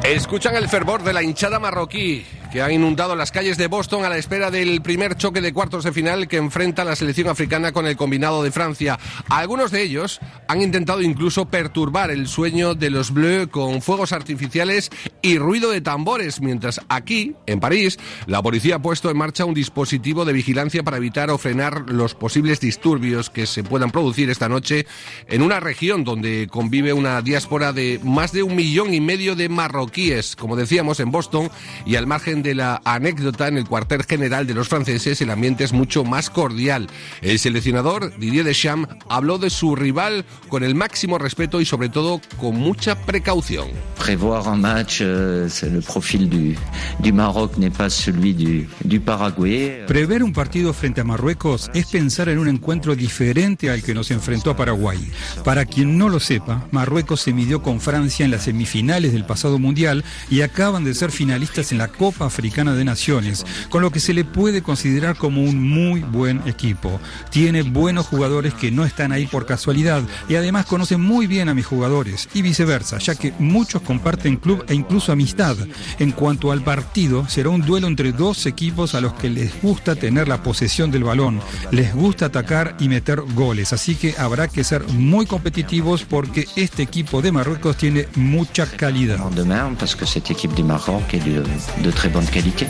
Escuchan el fervor de la hinchada marroquí, que ha inundado las calles de Boston a la espera del primer choque de cuartos de final que enfrenta la selección africana con el combinado de Francia. Algunos de ellos han intentado incluso perturbar el sueño de los Bleus con fuegos artificiales y ruido de tambores, mientras aquí, en París, la policía ha puesto en marcha un dispositivo de vigilancia para evitar o frenar los posibles disturbios que se puedan producir esta noche en una región donde convive una diáspora de más de 1,5 millones de marroquíes. Como decíamos, en Boston, y al margen de la anécdota, en el cuartel general de los franceses el ambiente es mucho más cordial. El seleccionador Didier Deschamps habló de su rival con el máximo respeto y sobre todo con mucha precaución. Prévoir un match, el profil du Maroc n'est pas celui du Paraguay. Prever un partido frente a Marruecos es pensar en un encuentro diferente al que nos enfrentó a Paraguay. Para quien no lo sepa, Marruecos se midió con Francia en las semifinales del pasado Mundial y acaban de ser finalistas en la Copa Africana de Naciones, con lo que se le puede considerar como un muy buen equipo. Tiene buenos jugadores que no están ahí por casualidad y además conocen muy bien a mis jugadores y viceversa, ya que muchos comparten club e incluso amistad. En cuanto al partido, será un duelo entre dos equipos a los que les gusta tener la posesión del balón, les gusta atacar y meter goles, así que habrá que ser muy competitivos porque este equipo de Marruecos tiene mucha calidad. Demain, parce que cette équipe du Maroc est de très bonne qualité.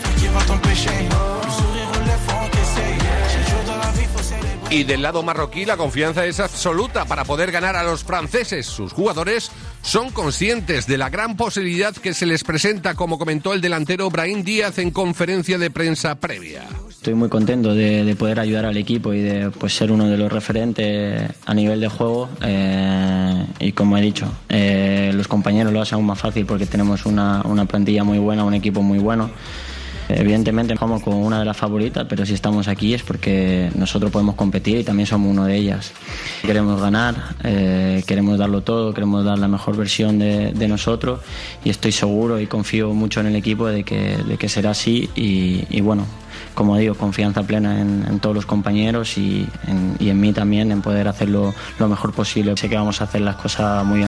Y del lado marroquí la confianza es absoluta para poder ganar a los franceses. Sus jugadores son conscientes de la gran posibilidad que se les presenta, como comentó el delantero Brahim Díaz en conferencia de prensa previa. Estoy muy contento de poder ayudar al equipo y de ser uno de los referentes a nivel de juego. Y como he dicho, los compañeros lo hacen aún más fácil porque tenemos una plantilla muy buena, un equipo muy bueno. Evidentemente jugamos con una de las favoritas, pero si estamos aquí es porque nosotros podemos competir y también somos uno de ellas. Queremos ganar, queremos darlo todo, queremos dar la mejor versión de nosotros y estoy seguro y confío mucho en el equipo de que será así y bueno, como digo, confianza plena en todos los compañeros y en mí también, en poder hacerlo lo mejor posible. Sé que vamos a hacer las cosas muy bien.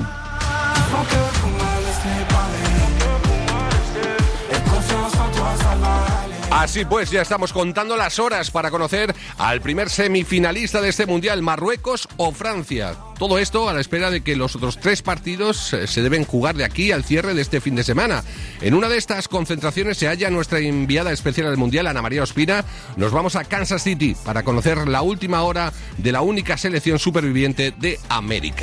Así pues, ya estamos contando las horas para conocer al primer semifinalista de este Mundial, Marruecos o Francia. Todo esto a la espera de que los otros 3 partidos se deben jugar de aquí al cierre de este fin de semana. En una de estas concentraciones se halla nuestra enviada especial al Mundial, Ana María Ospina. Nos vamos a Kansas City para conocer la última hora de la única selección superviviente de América.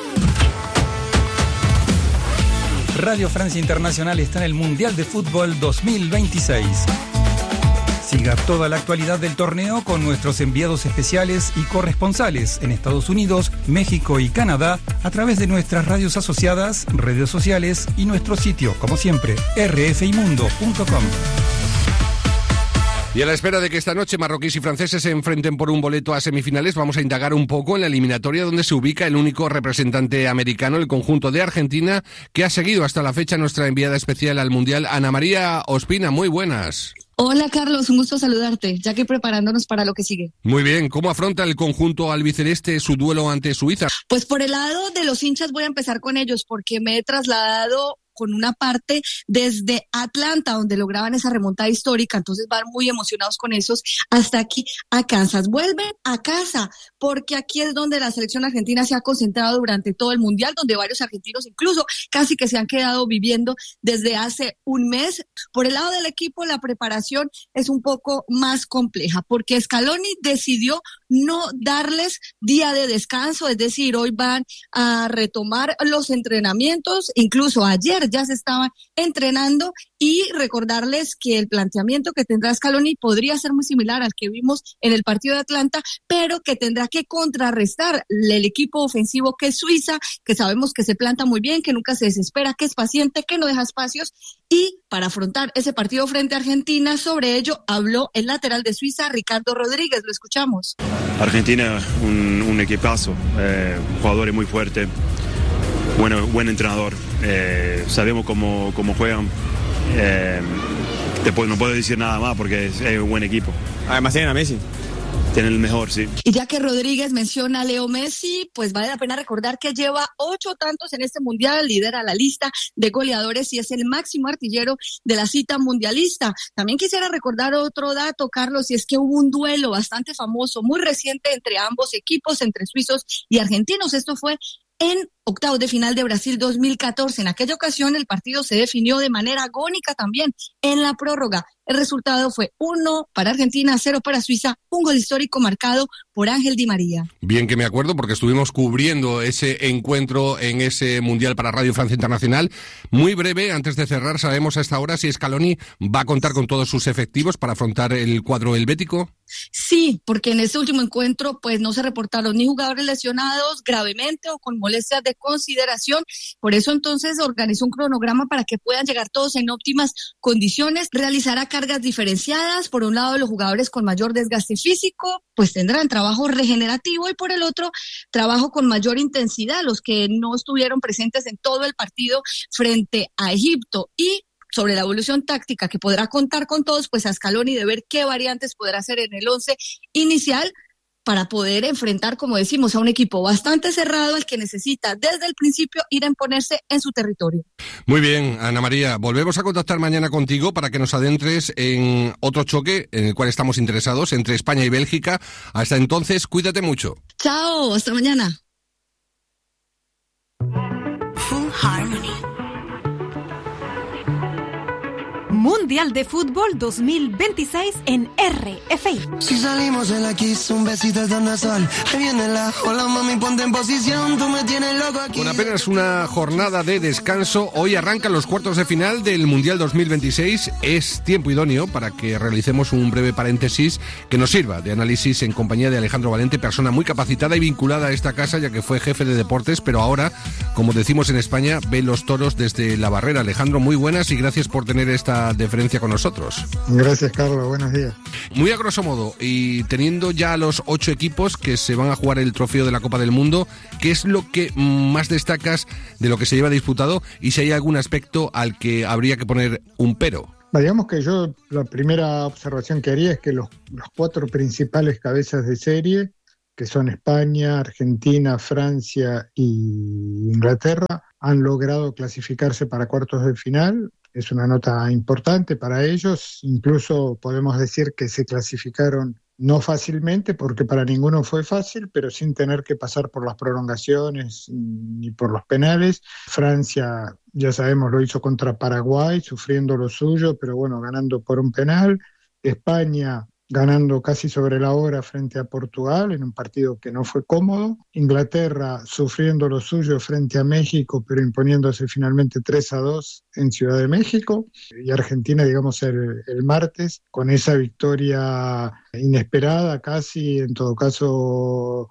Radio Francia Internacional está en el Mundial de Fútbol 2026. Siga toda la actualidad del torneo con nuestros enviados especiales y corresponsales en Estados Unidos, México y Canadá a través de nuestras radios asociadas, redes sociales y nuestro sitio, como siempre, rfimundo.com. Y a la espera de que esta noche marroquíes y franceses se enfrenten por un boleto a semifinales, vamos a indagar un poco en la eliminatoria donde se ubica el único representante americano, el conjunto de Argentina, que ha seguido hasta la fecha nuestra enviada especial al Mundial, Ana María Ospina. Muy buenas. Hola Carlos, un gusto saludarte, ya que preparándonos para lo que sigue. Muy bien, ¿cómo afronta el conjunto albiceleste su duelo ante Suiza? Pues por el lado de los hinchas voy a empezar con ellos, porque me he trasladado con una parte desde Atlanta, donde lograban esa remontada histórica, entonces van muy emocionados con esos, hasta aquí a Kansas. Vuelven a casa, porque aquí es donde la selección argentina se ha concentrado durante todo el Mundial, donde varios argentinos incluso casi que se han quedado viviendo desde hace un mes. Por el lado del equipo, la preparación es un poco más compleja, porque Scaloni decidió no darles día de descanso, es decir, hoy van a retomar los entrenamientos, incluso ayer ya se estaban entrenando, y recordarles que el planteamiento que tendrá Scaloni podría ser muy similar al que vimos en el partido de Atlanta, pero que tendrá que contrarrestar el equipo ofensivo que es Suiza, que sabemos que se planta muy bien, que nunca se desespera, que es paciente, que no deja espacios, y para afrontar ese partido frente a Argentina, sobre ello habló el lateral de Suiza, Ricardo Rodríguez. Lo escuchamos. Argentina, un equipazo, jugadores muy fuertes, buen entrenador, sabemos cómo juegan, no puedo decir nada más porque es un buen equipo. Además tienen a Messi. tener el mejor, sí. Y ya que Rodríguez menciona a Leo Messi, pues vale la pena recordar que lleva 8 tantos en este mundial, lidera la lista de goleadores y es el máximo artillero de la cita mundialista. También quisiera recordar otro dato, Carlos, y es que hubo un duelo bastante famoso, muy reciente entre ambos equipos, entre suizos y argentinos. Esto fue en octavos de final de Brasil 2014. En aquella ocasión el partido se definió de manera agónica también en la prórroga. El resultado fue 1 para Argentina, 0 para Suiza, un gol histórico marcado por Ángel Di María. Bien que me acuerdo porque estuvimos cubriendo ese encuentro en ese Mundial para Radio Francia Internacional. Muy breve, antes de cerrar, ¿sabemos a esta hora si Scaloni va a contar con todos sus efectivos para afrontar el cuadro helvético? Sí, porque en ese último encuentro pues no se reportaron ni jugadores lesionados gravemente o con molestias de consideración. Por eso entonces organizó un cronograma para que puedan llegar todos en óptimas condiciones. Realizará cargas diferenciadas. Por un lado, los jugadores con mayor desgaste físico pues tendrán trabajo regenerativo y por el otro, trabajo con mayor intensidad, los que no estuvieron presentes en todo el partido frente a Egipto. Y sobre la evolución táctica que podrá contar con todos, pues a Scaloni de ver qué variantes podrá hacer en el 11 inicial para poder enfrentar, como decimos, a un equipo bastante cerrado al que necesita desde el principio ir a imponerse en su territorio. Muy bien, Ana María, volvemos a contactar mañana contigo para que nos adentres en otro choque en el cual estamos interesados entre España y Bélgica. Hasta entonces, cuídate mucho. Chao, hasta mañana. Full Harmony. Mundial de Fútbol 2026 en RFI. Si salimos en la Kiss, un besito de tornasol. Ahí viene la ola, mami, ponte en posición. Tú me tienes loco aquí. Con apenas una jornada de descanso, hoy arrancan los cuartos de final del Mundial 2026. Es tiempo idóneo para que realicemos un breve paréntesis que nos sirva de análisis en compañía de Alejandro Valente, persona muy capacitada y vinculada a esta casa, ya que fue jefe de deportes, pero ahora, como decimos en España, ve los toros desde la barrera. Alejandro, muy buenas y gracias por tener esta deferencia con nosotros. Gracias, Carlos, buenos días. Muy a grosso modo, y teniendo ya los 8 equipos que se van a jugar el trofeo de la Copa del Mundo, ¿qué es lo que más destacas de lo que se lleva disputado y si hay algún aspecto al que habría que poner un pero? Digamos que yo la primera observación que haría es que los 4 principales cabezas de serie, que son España, Argentina, Francia y Inglaterra, han logrado clasificarse para cuartos de final. Es una nota importante para ellos, incluso podemos decir que se clasificaron no fácilmente, porque para ninguno fue fácil, pero sin tener que pasar por las prolongaciones ni por los penales. Francia, ya sabemos, lo hizo contra Paraguay, sufriendo lo suyo, pero bueno, ganando por un penal. España ganando casi sobre la hora frente a Portugal en un partido que no fue cómodo. Inglaterra sufriendo lo suyo frente a México, pero imponiéndose finalmente 3-2 en Ciudad de México. Y Argentina, digamos, el martes, con esa victoria inesperada casi, en todo caso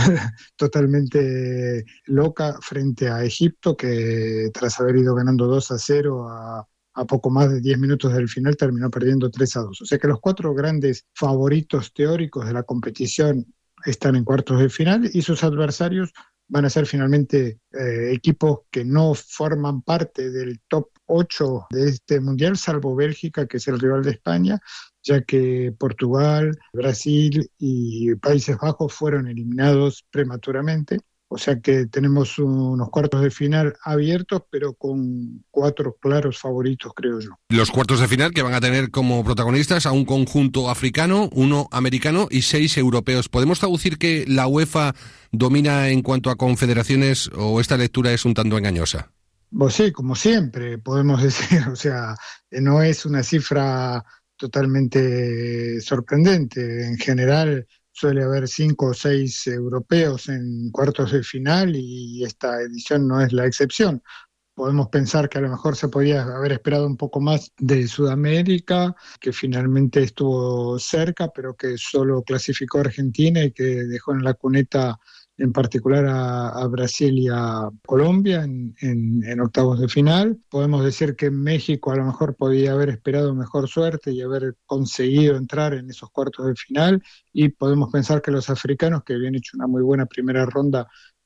totalmente loca frente a Egipto, que tras haber ido ganando 2-0 a poco más de 10 minutos del final terminó perdiendo 3-2. O sea que los 4 grandes favoritos teóricos de la competición están en cuartos de final y sus adversarios van a ser finalmente equipos que no forman parte del top 8 de este mundial, salvo Bélgica, que es el rival de España, ya que Portugal, Brasil y Países Bajos fueron eliminados prematuramente. O sea que tenemos unos cuartos de final abiertos, pero con 4 claros favoritos, creo yo. Los cuartos de final que van a tener como protagonistas a un conjunto africano, 1 americano y 6 europeos. ¿Podemos traducir que la UEFA domina en cuanto a confederaciones o esta lectura es un tanto engañosa? Pues sí, como siempre, podemos decir. O sea, no es una cifra totalmente sorprendente. En general suele haber 5 o 6 europeos en cuartos de final y esta edición no es la excepción. Podemos pensar que a lo mejor se podía haber esperado un poco más de Sudamérica, que finalmente estuvo cerca, pero que solo clasificó a Argentina y que dejó en la cuneta en particular a Brasil y a Colombia en octavos de final. Podemos decir que México a lo mejor podía haber esperado mejor suerte y haber conseguido entrar en esos cuartos de final, y podemos pensar que los africanos, que habían hecho una muy buena primera ronda,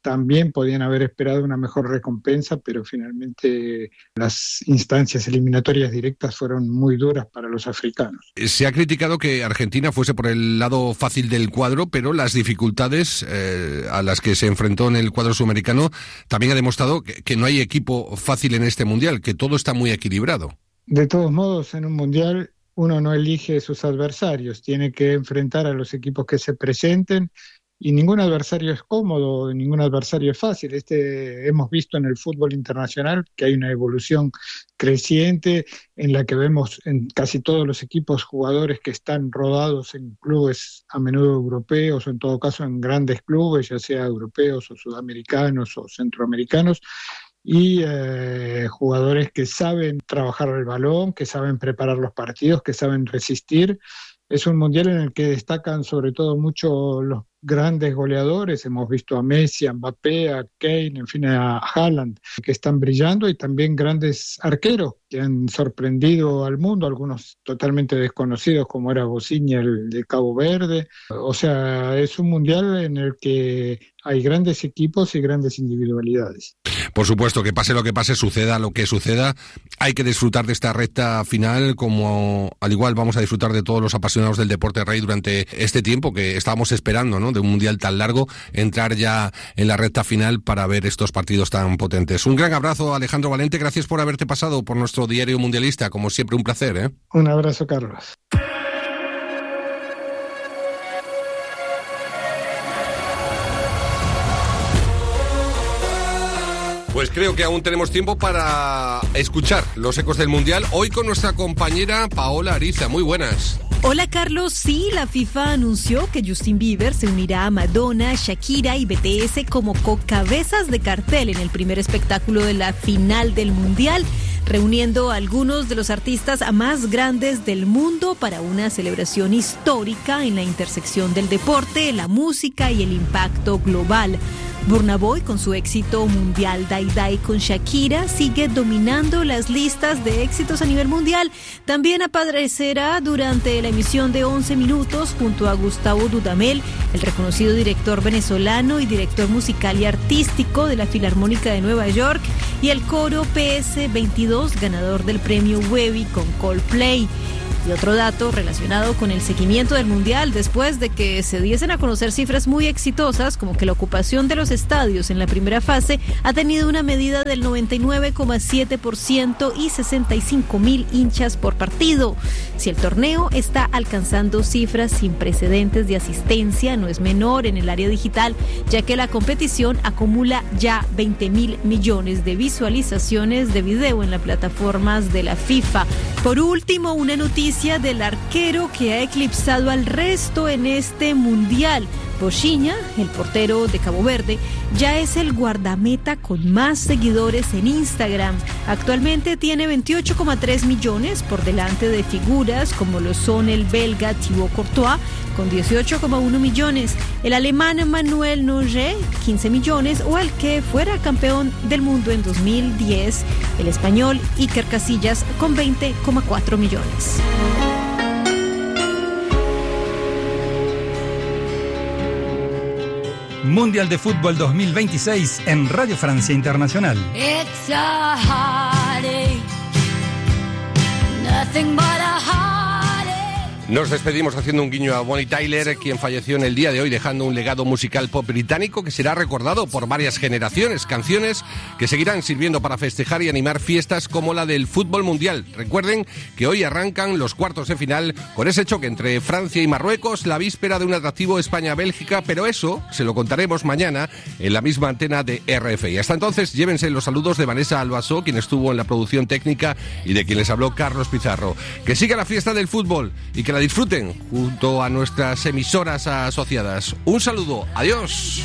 también podían haber esperado una mejor recompensa, pero finalmente las instancias eliminatorias directas fueron muy duras para los africanos. Se ha criticado que Argentina fuese por el lado fácil del cuadro, pero las dificultades a las que se enfrentó en el cuadro sudamericano también ha demostrado que no hay equipo fácil en este mundial, que todo está muy equilibrado. De todos modos, en un mundial uno no elige sus adversarios, tiene que enfrentar a los equipos que se presenten, y ningún adversario es cómodo, ningún adversario es fácil. Hemos visto en el fútbol internacional que hay una evolución creciente en la que vemos en casi todos los equipos jugadores que están rodados en clubes a menudo europeos, o en todo caso en grandes clubes, ya sea europeos o sudamericanos o centroamericanos, y jugadores que saben trabajar el balón, que saben preparar los partidos, que saben resistir. Es un mundial en el que destacan sobre todo mucho los grandes goleadores. Hemos visto a Messi, a Mbappé, a Kane, en fin, a Haaland, que están brillando, y también grandes arqueros que han sorprendido al mundo, algunos totalmente desconocidos, como era Bosinha, el de Cabo Verde. O sea, es un mundial en el que hay grandes equipos y grandes individualidades. Por supuesto, que pase lo que pase, suceda lo que suceda, hay que disfrutar de esta recta final, como al igual vamos a disfrutar de todos los apasionados del deporte rey durante este tiempo que estábamos esperando, ¿no?, de un mundial tan largo, entrar ya en la recta final para ver estos partidos tan potentes. Un gran abrazo, Alejandro Valente, gracias por haberte pasado por nuestro diario mundialista, como siempre un placer, ¿eh? Un abrazo, Carlos. Pues creo que aún tenemos tiempo para escuchar los ecos del Mundial, hoy con nuestra compañera Paola Ariza. Muy buenas. Hola Carlos, sí, la FIFA anunció que Justin Bieber se unirá a Madonna, Shakira y BTS como co-cabezas de cartel en el primer espectáculo de la final del Mundial, reuniendo a algunos de los artistas más grandes del mundo para una celebración histórica en la intersección del deporte, la música y el impacto global. Burna Boy, con su éxito mundial Die Die con Shakira, sigue dominando las listas de éxitos a nivel mundial. También aparecerá durante la emisión de 11 minutos junto a Gustavo Dudamel, el reconocido director venezolano y director musical y artístico de la Filarmónica de Nueva York, y el coro PS22, ganador del premio Webby con Coldplay. Y otro dato relacionado con el seguimiento del Mundial, después de que se diesen a conocer cifras muy exitosas, como que la ocupación de los estadios en la primera fase ha tenido una medida del 99,7% y 65,000 hinchas por partido. Si el torneo está alcanzando cifras sin precedentes de asistencia, no es menor en el área digital, ya que la competición acumula ya 20,000 millones de visualizaciones de video en las plataformas de la FIFA. Por último, una noticia del arquero que ha eclipsado al resto en este mundial. Bosinha, el portero de Cabo Verde, ya es el guardameta con más seguidores en Instagram. Actualmente tiene 28,3 millones por delante de figuras como lo son el belga Thibaut Courtois con 18,1 millones, el alemán Manuel Neuer 15 millones o el que fuera campeón del mundo en 2010, el español Iker Casillas con 20,4 millones. Mundial de Fútbol 2026 en Radio Francia Internacional. It's a heartache, nothing but a heartache. Nos despedimos haciendo un guiño a Bonnie Tyler, quien falleció en el día de hoy dejando un legado musical pop británico que será recordado por varias generaciones, canciones que seguirán sirviendo para festejar y animar fiestas como la del fútbol mundial. Recuerden que hoy arrancan los cuartos de final con ese choque entre Francia y Marruecos, la víspera de un atractivo España-Bélgica, pero eso se lo contaremos mañana en la misma antena de RFI. Hasta entonces, llévense los saludos de Vanessa Albasó, quien estuvo en la producción técnica, y de quien les habló Carlos Pizarro. Que siga la fiesta del fútbol y que la disfruten junto a nuestras emisoras asociadas. Un saludo, adiós.